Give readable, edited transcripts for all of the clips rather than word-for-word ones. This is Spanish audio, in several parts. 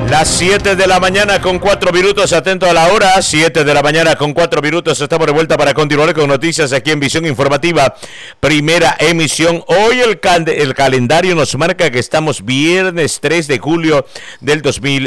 Las 7 de la mañana con 4 minutos, atento a la hora, 7 de la mañana con 4 minutos, estamos de vuelta para continuar con noticias aquí en Visión Informativa, primera emisión. Hoy el calendario nos marca que estamos viernes 3 de julio del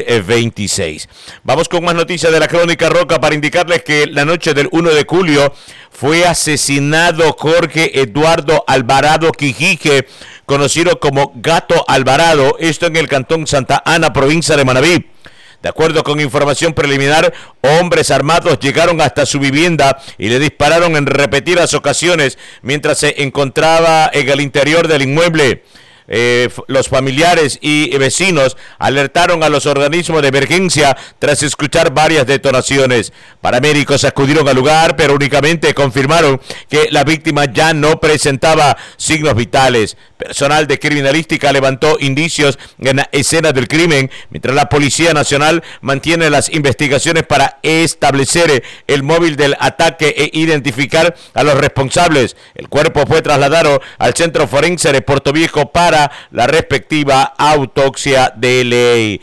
2026. Vamos con más noticias de la Crónica Roca para indicarles que la noche del 1 de julio fue asesinado Jorge Eduardo Alvarado Quijique, conocido como Gato Alvarado, esto en el cantón Santa Ana, provincia de Manabí. De acuerdo con información preliminar, hombres armados llegaron hasta su vivienda y le dispararon en repetidas ocasiones mientras se encontraba en el interior del inmueble. Los familiares y vecinos alertaron a los organismos de emergencia tras escuchar varias detonaciones. Paramédicos acudieron al lugar, pero únicamente confirmaron que la víctima ya no presentaba signos vitales. Personal de criminalística levantó indicios en la escena del crimen, mientras la Policía Nacional mantiene las investigaciones para establecer el móvil del ataque e identificar a los responsables. El cuerpo fue trasladado al Centro Forense de Puerto Viejo para la respectiva autopsia de ley.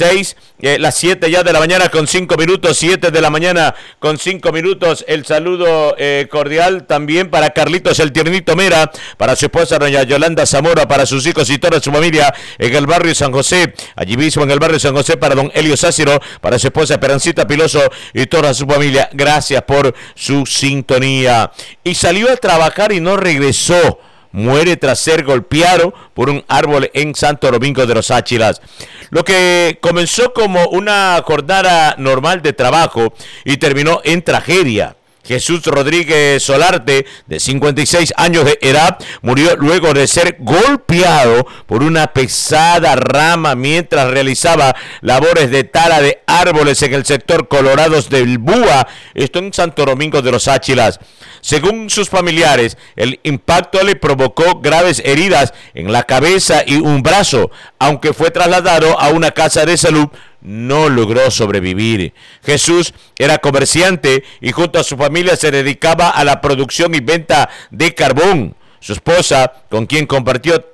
Las 7 ya de la mañana con 5 minutos, 7 de la mañana con 5 minutos. El saludo cordial también para Carlitos el Tiernito Mera, para su esposa doña Yolanda Zamora, para sus hijos y toda su familia en el barrio San José, allí mismo en el barrio San José, para don Elio Sáciro, para su esposa Esperancita Piloso y toda su familia. Gracias por su sintonía. Y salió a trabajar y no regresó. Muere tras ser golpeado por un árbol en Santo Domingo de los Áchilas. Lo que comenzó como una jornada normal de trabajo y terminó en tragedia. Jesús Rodríguez Solarte, de 56 años de edad, murió luego de ser golpeado por una pesada rama mientras realizaba labores de tala de árboles en el sector Colorados del Búa, esto en Santo Domingo de los Áchilas. Según sus familiares, el impacto le provocó graves heridas en la cabeza y un brazo. Aunque fue trasladado a una casa de salud, no logró sobrevivir. Jesús era comerciante y junto a su familia se dedicaba a la producción y venta de carbón. Su esposa, con quien compartió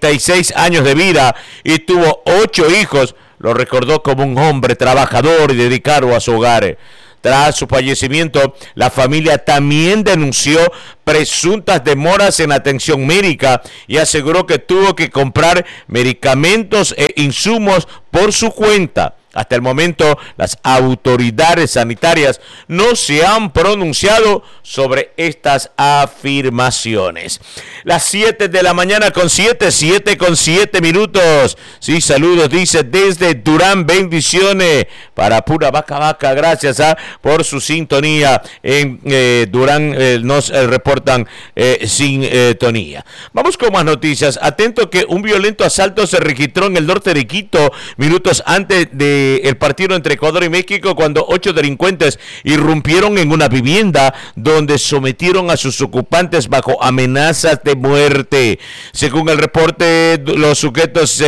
36 años de vida y tuvo 8 hijos, lo recordó como un hombre trabajador y dedicado a su hogar. Tras su fallecimiento, la familia también denunció presuntas demoras en atención médica y aseguró que tuvo que comprar medicamentos e insumos por su cuenta. Hasta el momento, las autoridades sanitarias no se han pronunciado sobre estas afirmaciones. Las 7 de la mañana con 7 con 7 minutos. Sí, saludos, dice desde Durán, bendiciones para pura vaca, gracias por su sintonía. En Durán nos reportan sintonía. Vamos con más noticias. Atento que un violento asalto se registró en el norte de Quito minutos antes de el partido entre Ecuador y México, cuando 8 delincuentes irrumpieron en una vivienda donde sometieron a sus ocupantes bajo amenazas de muerte. Según el reporte, los sujetos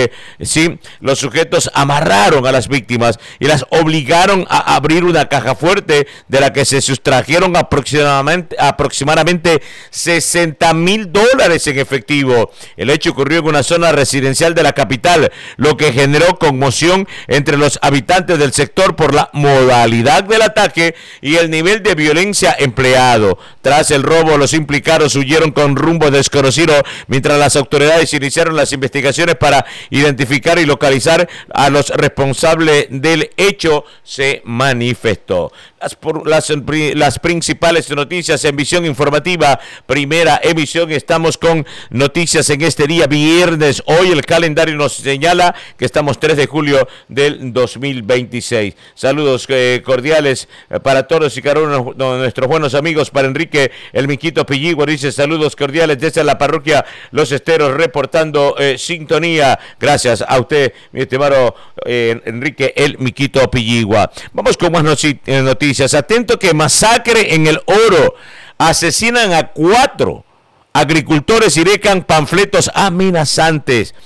amarraron a las víctimas y las obligaron a abrir una caja fuerte de la que se sustrajeron aproximadamente $60,000 en efectivo. El hecho ocurrió en una zona residencial de la capital, lo que generó conmoción entre los habitantes del sector por la modalidad del ataque y el nivel de violencia empleado. Tras el robo, los implicados huyeron con rumbo desconocido, mientras las autoridades iniciaron las investigaciones para identificar y localizar a los responsables del hecho, se manifestó. Las principales noticias en Visión Informativa, primera emisión. Estamos con noticias en este día viernes. Hoy el calendario nos señala que estamos 3 de julio del 2026. Saludos cordiales para todos y cada uno de nuestros buenos amigos. Para Enrique el Miquito Pilligua, dice saludos cordiales desde la parroquia Los Esteros, reportando sintonía. Gracias a usted, mi estimado Enrique el Miquito Pilligua. Vamos con más noticias. Atento que masacre en el Oro. Asesinan a 4 agricultores y dejan panfletos amenazantes.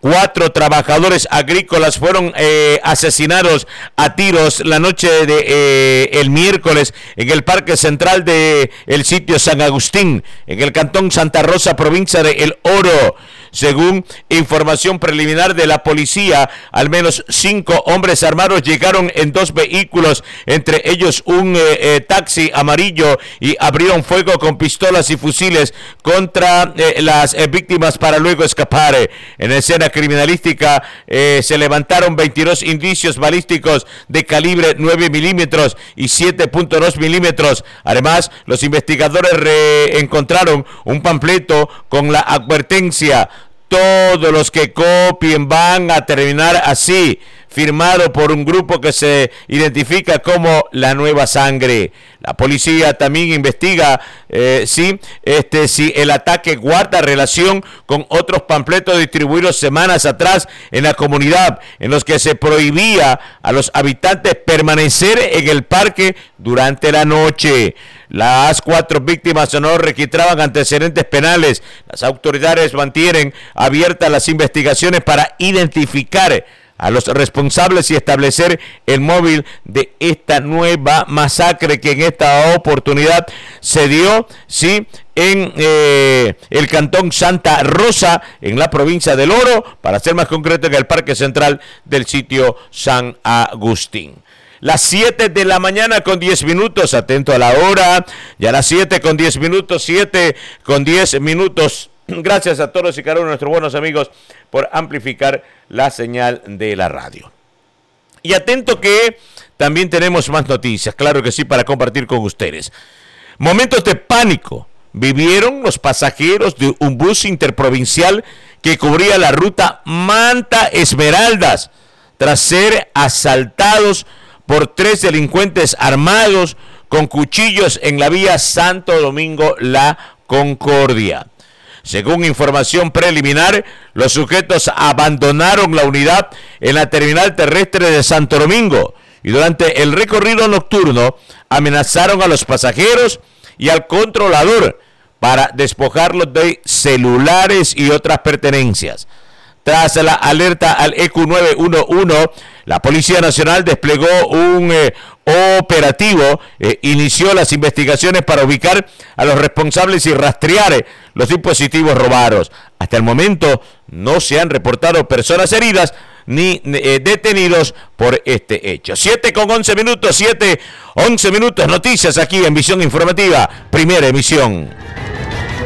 4 trabajadores agrícolas fueron asesinados a tiros la noche de el miércoles en el Parque Central de el sitio San Agustín, en el Cantón Santa Rosa, provincia de El Oro. Según información preliminar de la policía, al menos 5 hombres armados llegaron en 2 vehículos, entre ellos un taxi amarillo, y abrieron fuego con pistolas y fusiles contra las víctimas para luego escapar. En escena criminalística se levantaron 22 indicios balísticos de calibre 9 milímetros y 7.2 milímetros. Además, los investigadores encontraron un panfleto con la advertencia: todos los que copien van a terminar así, firmado por un grupo que se identifica como la Nueva Sangre. La policía también investiga si el ataque guarda relación con otros panfletos distribuidos semanas atrás en la comunidad, en los que se prohibía a los habitantes permanecer en el parque durante la noche. Las 4 víctimas no registraban antecedentes penales. Las autoridades mantienen abiertas las investigaciones para identificar a los responsables y establecer el móvil de esta nueva masacre que en esta oportunidad se dio, sí, en el Cantón Santa Rosa, en la provincia del Oro, para ser más concreto, en el Parque Central del sitio San Agustín. Las 7 de la mañana con 10 minutos, atento a la hora, ya las 7 con 10 minutos, 7 con 10 minutos. Gracias a todos y cada uno de nuestros buenos amigos por amplificar la señal de la radio. Y atento que también tenemos más noticias, claro que sí, para compartir con ustedes. Momentos de pánico vivieron los pasajeros de un bus interprovincial que cubría la ruta Manta-Esmeraldas tras ser asaltados por 3 delincuentes armados con cuchillos en la vía Santo Domingo-La Concordia. Según información preliminar, los sujetos abandonaron la unidad en la terminal terrestre de Santo Domingo y durante el recorrido nocturno amenazaron a los pasajeros y al controlador para despojarlos de celulares y otras pertenencias. Tras la alerta al EQ 911, la Policía Nacional desplegó un operativo, inició las investigaciones para ubicar a los responsables y rastrear los dispositivos robados. Hasta el momento no se han reportado personas heridas ni detenidos por este hecho. 7 con 11 minutos, 7, 11 minutos, noticias aquí en Visión Informativa, primera emisión.